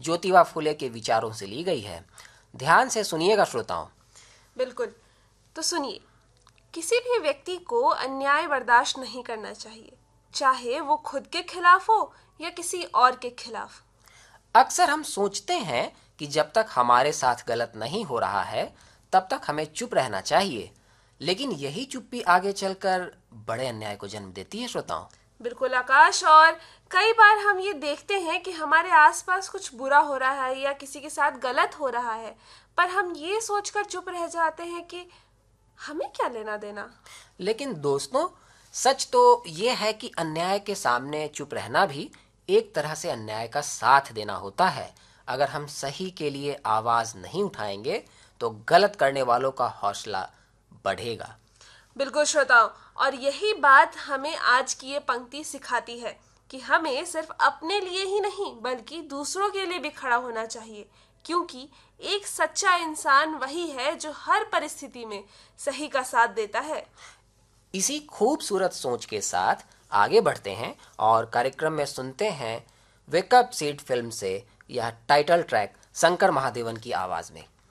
ज्योतिबा फुले के विचारों से ली गई है। ध्यान से सुनिएगा श्रोताओं। बिल्कुल। तो सुनिए, किसी भी व्यक्ति को अन्याय बर्दाश्त नहीं करना चाहिए, चाहे वो खुद के खिलाफ हो या किसी और के खिलाफ। अक्सर हम सोचते हैं कि जब तक हमारे साथ गलत नहीं हो रहा है तब तक हमें चुप रहना चाहिए, लेकिन यही चुप्पी आगे चलकर बड़े अन्याय को जन्म देती है श्रोताओं। बिल्कुल आकाश, और कई बार हम ये देखते हैं कि हमारे आसपास कुछ बुरा हो रहा है या किसी के साथ गलत हो रहा है, पर हम ये सोचकर चुप रह जाते हैं कि हमें क्या लेना देना। लेकिन दोस्तों, सच तो ये है कि अन्याय के सामने चुप रहना भी एक तरह से अन्याय का साथ देना होता है। अगर हम सही के लिए आवाज नहीं उठाएंगे तो गलत करने वालों का हौसला बढ़ेगा। बिल्कुल श्रोताओं, और यही बात हमें आज की ये पंक्ति सिखाती है कि हमें सिर्फ अपने लिए ही नहीं बल्कि दूसरों के लिए भी खड़ा होना चाहिए, क्योंकि एक सच्चा इंसान वही है जो हर परिस्थिति में सही का साथ देता है। इसी खूबसूरत सोच के साथ आगे बढ़ते हैं और कार्यक्रम में सुनते हैं वेकअप सीड फिल्म से यह टाइटल ट्रैक शंकर महादेवन की आवाज में।